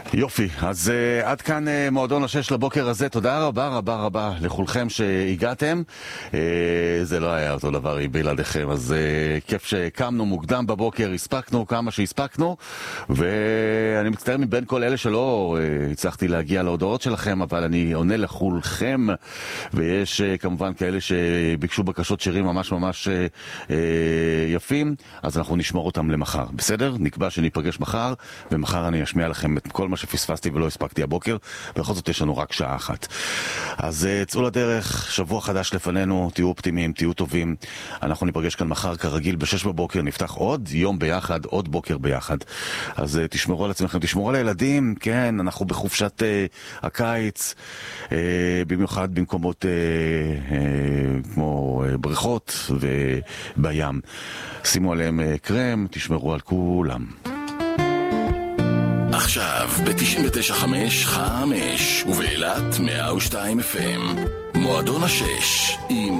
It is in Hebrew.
יופי, אז עד כאן מועדון השש לבוקר הזה. תודה רבה רבה רבה לכולכם שהגעתם. זה לא היה אותו דבר עם בלעדיכם, אז כיף שקמנו מוקדם בבוקר, הספקנו כמה שהספקנו, ואני מצטער מבין כל אלה שלא הצלחתי להגיע להודעות שלכם, אבל אני עונה לכולכם, ויש כמובן כאלה שביקשו בקשות שירים ממש ממש יפים, אז אנחנו נשמור אותם למחר, בסדר? נקבע שניפגש מחר, ומחר אני אשמיע לכם את כל מה שפספסתי ולא הספקתי הבוקר. בכל זאת יש לנו רק שעה אחת, אז צאו לדרך, שבוע חדש לפנינו, תהיו אופטימיים, תהיו טובים. אנחנו ניפגש כאן מחר כרגיל ב-6 בבוקר, נפתח עוד יום ביחד, עוד בוקר ביחד. אז תשמרו על עצמכם, תשמרו על הילדים. כן, אנחנו בחופשת הקיץ, במיוחד במקומות כמו בריכות ובים. שימו עליהם קרם, תשמרו על כולם. עכשיו ב-99.5 ובאילת 102 FM מועדון השש עם